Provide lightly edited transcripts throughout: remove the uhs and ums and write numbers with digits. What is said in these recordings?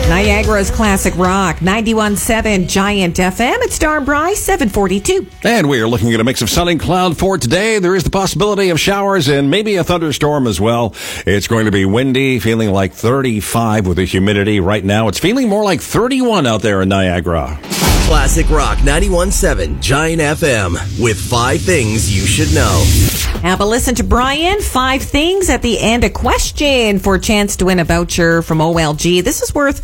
Niagara's Classic Rock, 91.7 Giant FM. It's Dar and Bryce, 742. And we are looking at a mix of sun and cloud for today. There is the possibility of showers and maybe a thunderstorm as well. It's going to be windy, feeling like 35 with the humidity. Right now, it's feeling more like 31 out there in Niagara. Classic Rock 91.7 Giant FM with 5 things you should know. Have a listen to Brian. 5 things at the end. A question for a chance to win a voucher from OLG. This is worth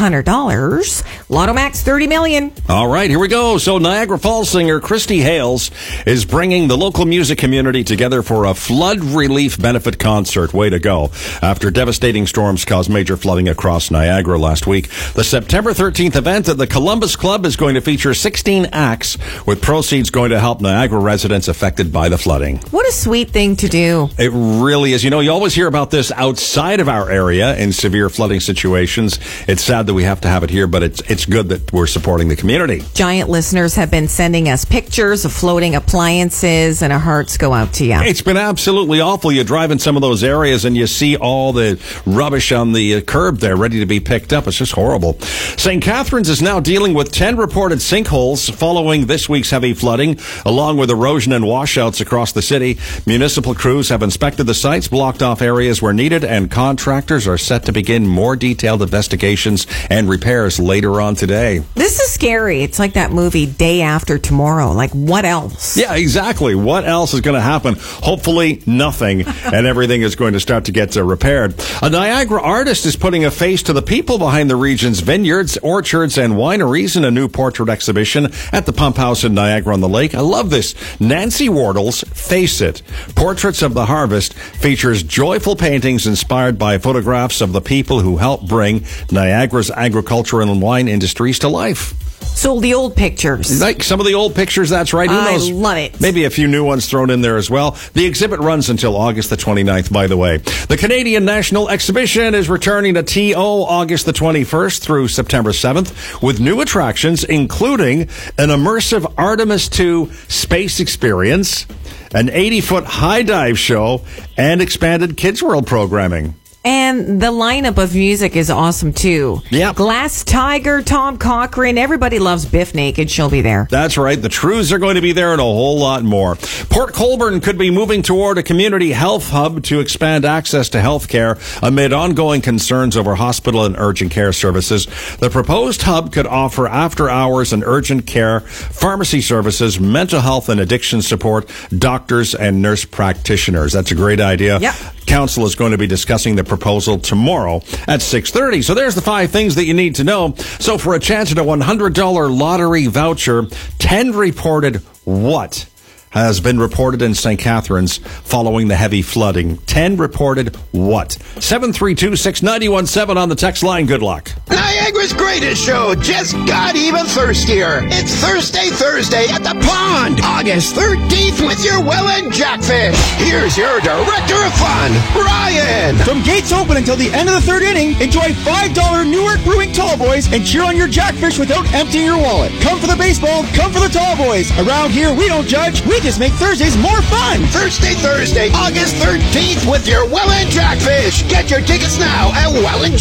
$100. Lotto Max $30 million. All right, here we go. So Niagara Falls singer Christy Hales is bringing the local music community together for a flood relief benefit concert. Way to go. After devastating storms caused major flooding across Niagara last week, the September 13th event at the Columbus Club is going to feature 16 acts, with proceeds going to help Niagara residents affected by the flooding. What a sweet thing to do. It really is. You know, you always hear about this outside of our area in severe flooding situations. It's sad that we have to have it here, but it's good that we're supporting the community. Giant listeners have been sending us pictures of floating appliances, and our hearts go out to you. It's been absolutely awful. You drive in some of those areas and you see all the rubbish on the curb there ready to be picked up. It's just horrible. St. Catharines is now dealing with 10 reported sinkholes following this week's heavy flooding, along with erosion and washouts across the city. Municipal crews have inspected the sites, blocked off areas where needed, and contractors are set to begin more detailed investigations and repairs later on today. This is scary. It's like that movie Day After Tomorrow. Like, what else? Yeah, exactly. What else is going to happen? Hopefully nothing, and everything is going to start to get repaired. A Niagara artist is putting a face to the people behind the region's vineyards, orchards, and wineries in a new portrait exhibition at the Pump House in Niagara-on-the-Lake. I love this. Nancy Wardle's Face It, Portraits of the Harvest, features joyful paintings inspired by photographs of the people who helped bring Niagara's agricultural and wine industries to life. So the old pictures. Like some of the old pictures, that's right. Who knows? I love it. Maybe a few new ones thrown in there as well. The exhibit runs until August the 29th, by the way. The Canadian National Exhibition is returning to TO August the 21st through September 7th with new attractions, including an immersive Artemis II space experience, an 80-foot high dive show, and expanded Kids World programming. And the lineup of music is awesome, too. Yeah. Glass Tiger, Tom Cochrane. Everybody loves Biff Naked. She'll be there. That's right. The Trues are going to be there and a whole lot more. Port Colborne could be moving toward a community health hub to expand access to health care amid ongoing concerns over hospital and urgent care services. The proposed hub could offer after-hours and urgent care, pharmacy services, mental health and addiction support, doctors and nurse practitioners. That's a great idea. Yep. Council is going to be discussing the proposal tomorrow at 6:30. So there's the 5 things that you need to know. So for a chance at a $100 lottery voucher, 10 reported what has been reported in St. Catharines following the heavy flooding. 10 reported what? 732-6917 on the text line. Good luck. Niagara's greatest show just got even thirstier. It's Thursday at the pond, August 13th with your Welland Jackfish. Here's your director of fun, Brian. From gates open until the end of the 3rd inning, enjoy $5 Newark Brewing Tall Boys and cheer on your Jackfish without emptying your wallet. Come for the baseball, come for the Tall Boys. Around here, we don't judge, we just make Thursdays more fun. Thursday, August 13th with your Welland Jackfish. Get your tickets now at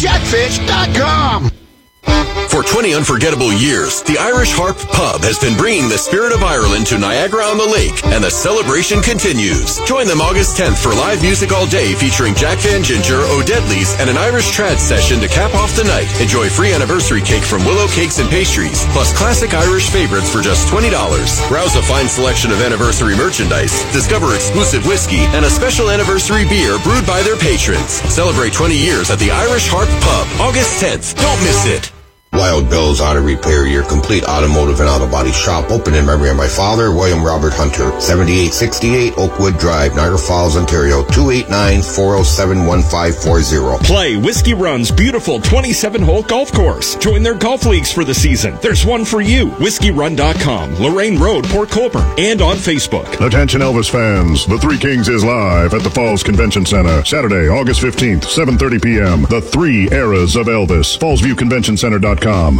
wellandjackfish.com. For 20 unforgettable years, the Irish Harp Pub has been bringing the spirit of Ireland to Niagara-on-the-Lake, and the celebration continues. Join them August 10th for live music all day featuring Jack Van Ginger, O'Deadly's, and an Irish trad session to cap off the night. Enjoy free anniversary cake from Willow Cakes and Pastries, plus classic Irish favorites for just $20. Browse a fine selection of anniversary merchandise, discover exclusive whiskey, and a special anniversary beer brewed by their patrons. Celebrate 20 years at the Irish Harp Pub, August 10th. Don't miss it. Wild Bill's Auto Repair, your complete automotive and auto body shop, open in memory of my father, William Robert Hunter, 7868 Oakwood Drive, Niagara Falls, Ontario, 289-407-1540. Play Whiskey Run's beautiful 27-hole golf course. Join their golf leagues for the season. There's one for you. WhiskeyRun.com, Lorraine Road, Port Colborne, and on Facebook. Attention Elvis fans, the Three Kings is live at the Falls Convention Center, Saturday, August 15th, 7:30 p.m. The Three Eras of Elvis. FallsViewConventionCenter.com. BernierExcavating.com.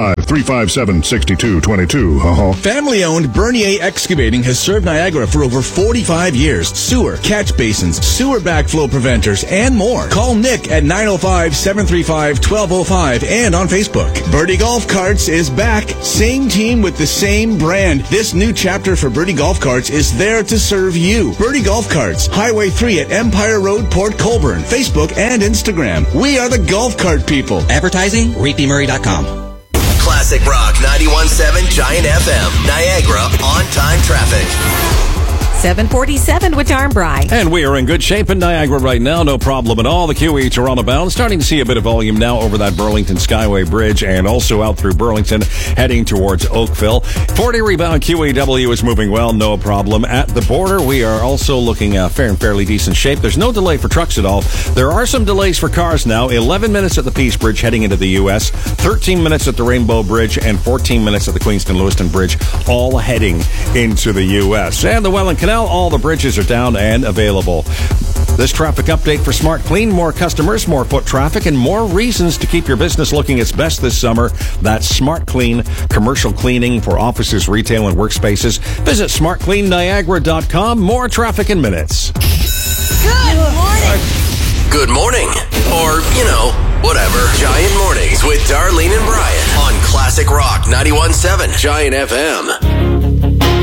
905-357-6222. Family-owned Bernier Excavating has served Niagara for over 45 years. Sewer, catch basins, sewer backflow preventers, and more. Call Nick at 905-735-1205 and on Facebook. Birdie Golf Carts is back. Same team with the same brand. This new chapter for Birdie Golf Carts is there to serve you. Birdie Golf Carts, Highway 3 at Empire Road, Port Colborne. Facebook and Instagram. We are the golf cart people. Advertising, ReefyMurray.com. Classic Rock 91.7 Giant FM. Niagara on-time traffic. 747 with Darn Bry. And we are in good shape in Niagara right now. No problem at all. The QE Toronto bound. Starting to see a bit of volume now over that Burlington Skyway Bridge and also out through Burlington heading towards Oakville. 40 rebound QEW is moving well. No problem. At the border, we are also looking fairly decent shape. There's no delay for trucks at all. There are some delays for cars now. 11 minutes at the Peace Bridge heading into the U.S., 13 minutes at the Rainbow Bridge, and 14 minutes at the Queenston-Lewiston Bridge, all heading into the U.S. And the Welland Canal, all the bridges are down and available. This traffic update for Smart Clean. More customers, more foot traffic, and more reasons to keep your business looking its best this summer. That's Smart Clean, commercial cleaning for offices, retail, and workspaces. Visit smartcleanniagara.com. More traffic in minutes. Good morning. Good morning. Or, whatever. Giant Mornings with Darlene and Brian on Classic Rock 91.7 Giant FM.